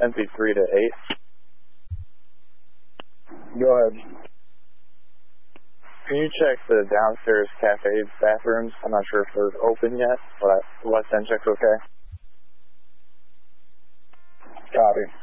NP3 to 8. Go ahead. Can you check the downstairs cafe bathrooms? I'm not sure if they're open yet, but West End check's okay. Copy.